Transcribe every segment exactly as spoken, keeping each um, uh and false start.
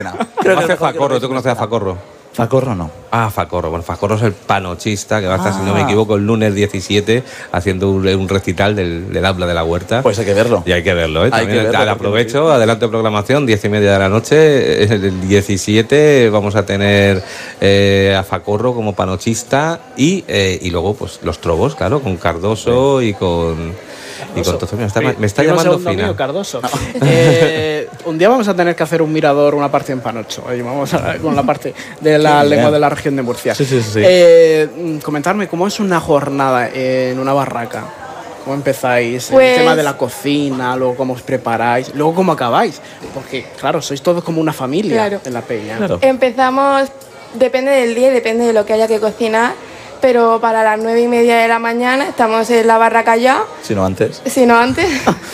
Creo que hace Facorro, ¿tú conoces a Facorro? Facorro no. Ah, Facorro. Bueno, Facorro es el panochista que va a estar, ah. si no me equivoco, el lunes diecisiete haciendo un, un recital del, del habla de la huerta. Pues hay que verlo. Y hay que verlo, ¿eh? Hay También que verlo aprovecho, adelante programación, diez y media de la noche. El diecisiete vamos a tener eh, a Facorro como panochista y, eh, y luego pues los trobos, claro, con Cardoso sí. y con... Y con todo, me está, me está llamando Fina. Mío, Cardoso. No. Eh, un día vamos a tener que hacer un mirador, una parte en Panocho. Ahí vamos a, con la parte de la lengua de la región de Murcia. Sí, sí, sí. Eh, comentarme, ¿cómo es una jornada en una barraca? ¿Cómo empezáis? Pues... El tema de la cocina, luego cómo os preparáis, luego cómo acabáis. Porque, claro, sois todos como una familia claro. en la peña. Claro. Empezamos, depende del día y depende de lo que haya que cocinar. Pero para las nueve y media de la mañana estamos en la barraca ya. Si no antes. Si no antes.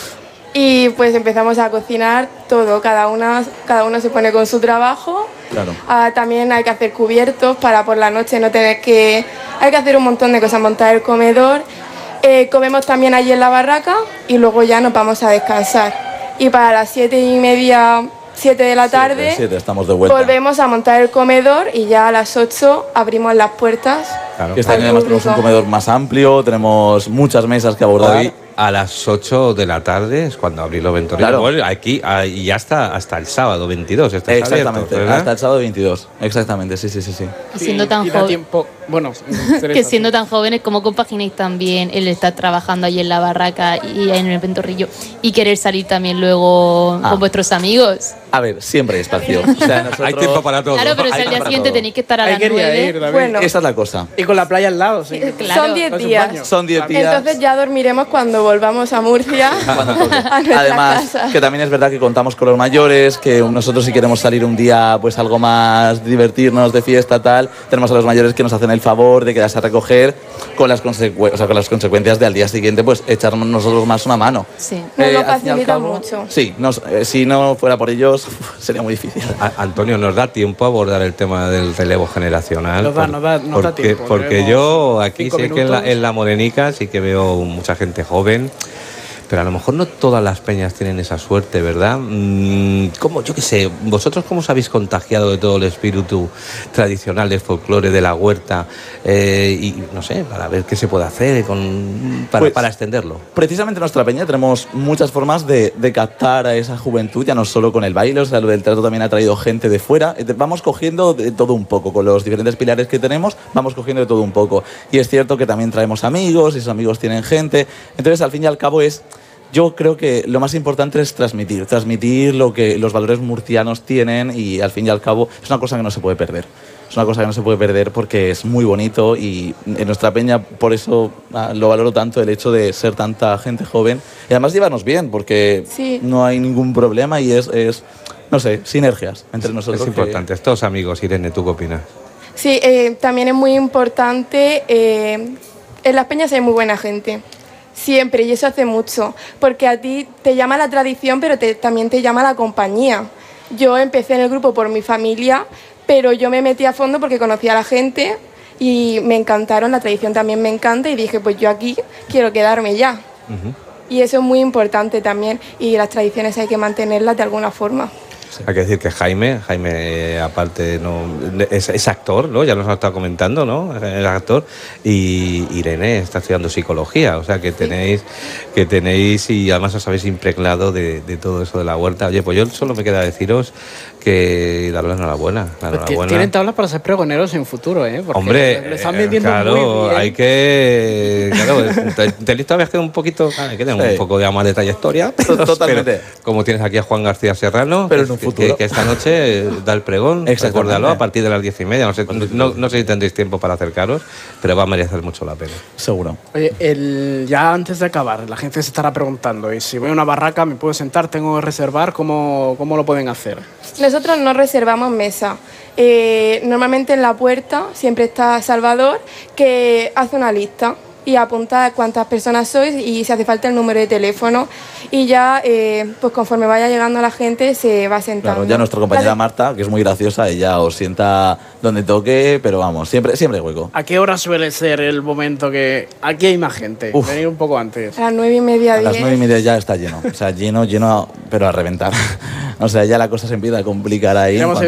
Y pues empezamos a cocinar todo. Cada, una, cada uno se pone con su trabajo. Claro. Ah, también hay que hacer cubiertos para por la noche no tener que... Hay que hacer un montón de cosas, montar el comedor. Eh, comemos también allí en la barraca y luego ya nos vamos a descansar. Y para las siete y media... siete de la tarde, siete, siete, estamos de vuelta. Volvemos a montar el comedor y ya a las ocho abrimos las puertas. Claro. Este año además tenemos un comedor más amplio, tenemos muchas mesas que abordar. Hoy a las ocho de la tarde es cuando abrí los ventorrillos. Claro. Bueno, aquí y ya hasta, hasta el sábado veintidós. Exactamente, abierto, hasta el sábado veintidós. Exactamente, sí, sí, sí. sí. Y siendo tan jóvenes, bueno, que siendo tan jóvenes, ¿cómo compagináis también el estar trabajando allí en la barraca y en el ventorrillo y querer salir también luego ah. con vuestros amigos? A ver, siempre hay espacio. O sea, nosotros... Hay tiempo para todo. Claro, pero si al día siguiente tenéis que estar a las nueve. Bueno, esa es la cosa. Y con la playa al lado, sí. Claro. Son diez días. Son diez días. Entonces ya dormiremos cuando volvamos a Murcia. a Además, casa. que también es verdad que contamos con los mayores, que nosotros si queremos salir un día pues algo más, divertirnos de fiesta, tal, tenemos a los mayores que nos hacen el favor de quedarse a recoger con las, consecu o sea, con las consecuencias de al día siguiente pues echarnos nosotros más una mano. Sí, nos eh, lo facilita mucho. Sí, nos, eh, si no fuera por ellos sería muy difícil. A Antonio, ¿nos da tiempo a abordar el tema del relevo generacional? Nos da, nos da, nos porque, da tiempo. Porque yo aquí sé que en la, en la Morenica sí que veo mucha gente joven, pero a lo mejor no todas las peñas tienen esa suerte, ¿verdad? ¿Cómo, yo qué sé, vosotros cómo os habéis contagiado de todo el espíritu tradicional del folclore de la huerta? Eh, y no sé, para ver qué se puede hacer con, para, pues, para extenderlo. Precisamente en nuestra peña tenemos muchas formas de, de captar a esa juventud, ya no solo con el baile, o sea, lo del teatro también ha traído gente de fuera. Vamos cogiendo de todo un poco, con los diferentes pilares que tenemos, vamos cogiendo de todo un poco. Y es cierto que también traemos amigos, y esos amigos tienen gente. Entonces, al fin y al cabo es... Yo creo que lo más importante es transmitir, transmitir lo que los valores murcianos tienen y al fin y al cabo es una cosa que no se puede perder. Es una cosa que no se puede perder porque es muy bonito y en nuestra peña por eso lo valoro tanto, el hecho de ser tanta gente joven y además llevarnos bien porque sí. no hay ningún problema y es, es, no sé, sinergias entre nosotros. Es importante, que... todos amigos. Irene, ¿tú qué opinas? Sí, eh, también es muy importante, eh, en las peñas hay muy buena gente. Siempre, y eso hace mucho, porque a ti te llama la tradición, pero te, también te llama la compañía. Yo empecé en el grupo por mi familia, pero yo me metí a fondo porque conocía a la gente y me encantaron, la tradición también me encanta y dije, pues yo aquí quiero quedarme ya. Uh-huh. Y eso es muy importante también y las tradiciones hay que mantenerlas de alguna forma. Sí. Hay que decir que Jaime, Jaime eh, aparte no es, es actor, ¿no? Ya nos lo ha estado comentando, ¿no? Es actor y Irene está estudiando psicología, o sea que tenéis, que tenéis y además os habéis impregnado de, de todo eso de la huerta. Oye, pues yo solo me queda deciros que daros la enhorabuena. La enhorabuena. Tienen tablas para ser pregoneros en futuro, ¿eh? Porque hombre, lo están vendiendo claro, muy bien. hay que, claro, tenéis todavía que un poquito, hay que tener sí. un poco de más de trayectoria. Totalmente. Pero, como tienes aquí a Juan García Serrano, pero en un futuro. Que, que esta noche da el pregón, recuérdalo, a partir de las diez y media. No sé, no, no sé si tendréis tiempo para acercaros, pero va a merecer mucho la pena. Seguro. Oye, el, ya antes de acabar, la gente se estará preguntando, ¿y si voy a una barraca, me puedo sentar, tengo que reservar? ¿Cómo, cómo lo pueden hacer? Nosotros no reservamos mesa. Eh, normalmente en la puerta siempre está Salvador, que hace una lista y apunta cuántas personas sois y si hace falta el número de teléfono. Y ya, eh, pues conforme vaya llegando la gente, se va sentando. Claro, ya nuestra compañera Marta, que es muy graciosa, ella os sienta donde toque, pero vamos, siempre, siempre hay hueco. ¿A qué hora suele ser el momento que aquí hay más gente? Uf. Venir un poco antes. A las nueve y media, A las diez. nueve y media ya está lleno. O sea, lleno, lleno, pero a reventar. O sea, ya la cosa se empieza a complicar ahí. Tenemos